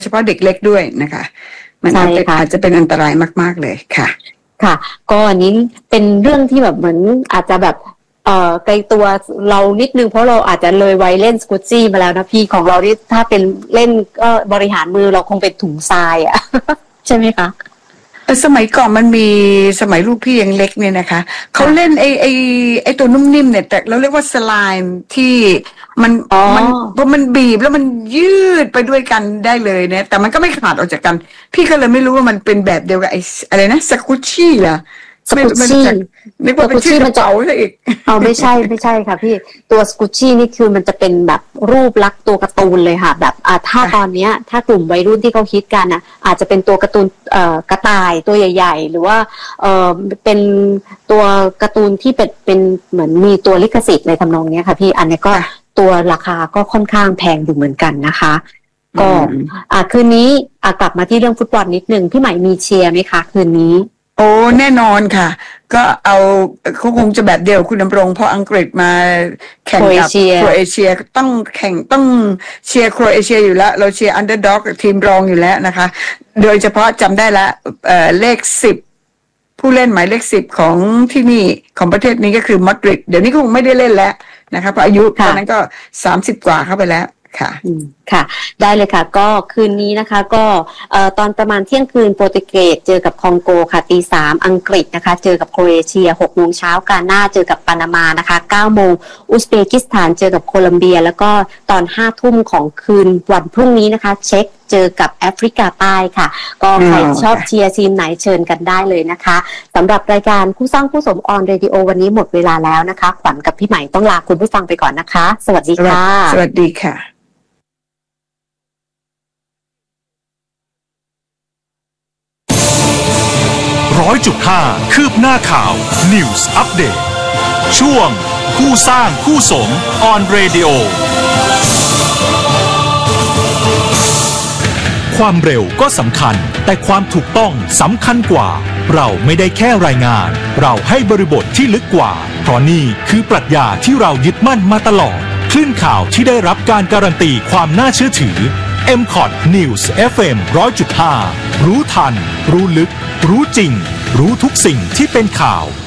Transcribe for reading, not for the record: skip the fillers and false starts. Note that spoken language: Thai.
เฉพาะเด็กเล็กด้วยนะคะมันอาจจะเป็นอันตรายมากๆเลยค่ะค่ะก็อันนี้เป็นเรื่องที่แบบเหมือนอาจจะแบบไกลตัวเรานิดนึงเพราะเราอาจจะเลยวัยเล่นสกูตจี้มาแล้วนะพี่ของเราที่ถ้าเป็นเล่นก็บริหารมือเราคงเป็นถุงทรายอ่ะ ใช่ไหมคะสมัยก่อนมันมีสมัยลูกพี่ยังเล็กเนี่ยนะคะเขาเล่นไอตัวนุ่มนิ่มเนี่ยแต่เราเรียกว่าสไลม์ที่มันพอมันบีบแล้วมันยืดไปด้วยกันได้เลยเนี่ยแต่มันก็ไม่ขาดออกจากกันพี่ก็เลยไม่รู้ว่ามันเป็นแบบเดียวกับไออะไรนะสกูชี่เหรอสกูชี่นึกว่าเป็นชื่อกระเป๋าซะอีกไม่ใช่ค่ะพี่ตัวสกูชี่นี่คือมันจะเป็นแบบรูปลักษณ์ตัวการ์ตูนเลยค่ะแบบถ้าตอนนี้ถ้ากลุ่มวัยรุ่นที่เขาคิดกันนะอาจจะเป็นตัวการ์ตูนกระต่ายตัวใหญ่ๆหรือว่าเป็นตัวการ์ตูนที่เป็นเหมือนมีตัวลิขสิทธิ์ในทำนองนี้ค่ะพี่อันนี้ก็ตัวราคาก็ค่อนข้างแพงอยู่เหมือนกันนะคะก็คืนนี้กลับมาที่เรื่องฟุตบอลนิดนึงพี่ใหม่มีเชียร์ไหมคะคืนนี้โอ้แน่นอนค่ะก็เขาคงจะแบบเดียวคุณดำรงเพราะอังกฤษมาแข่งกับโครเอเชียต้องเชียร์โครเอเชียอยู่แล้วเราเชียร์อันเดอร์ด็อกทีมรองอยู่แล้วนะคะโดยเฉพาะจำได้ละเลข10ผู้เล่นหมายเลข10ของที่นี่ของประเทศนี้ก็คือมอดริดเดี๋ยวนี้คงไม่ได้เล่นแล้วนะคะเพราะอายุตอนนั้นก็30กว่าเข้าไปแล้วค่ะค่ะได้เลยค่ะก็คืนนี้นะคะก็ตอนประมาณเที่ยงคืนโปรตุเกสเจอกับคองโกค่ะตี 3อังกฤษนะคะเจอกับโครเอเชีย 6 โมงเช้ากาน่าเจอกับปานามานะคะ 9 โมงอุซเบกิสถานเจอกับโคลัมเบียแล้วก็ตอน 5 ทุ่มของคืนวันพรุ่งนี้นะคะเช็กเจอกับแอฟริกาใต้ค่ะก็ใครชอบเชียร์ทีมไหนเชิญกันได้เลยนะคะสำหรับรายการคู่สร้างคู่สมออนเรดิโอวันนี้หมดเวลาแล้วนะคะขวัญกับพี่ใหม่ต้องลาคุณผู้ฟังไปก่อนนะคะสวัสดีค่ะสวัสดีค่ะ 100.5 คืบหน้าข่าว News Update ช่วงคู่สร้างคู่สม On Radio ความเร็วก็สำคัญแต่ความถูกต้องสำคัญกว่าเราไม่ได้แค่รายงานเราให้บริบทที่ลึกกว่าเพราะนี่คือปรัชญาที่เรายึดมั่นมาตลอดคลื่นข่าวที่ได้รับการการันตีความน่าเชื่อถือ MCOT News FM 100.5 รู้ทันรู้ลึกรู้จริงรู้ทุกสิ่งที่เป็นข่าว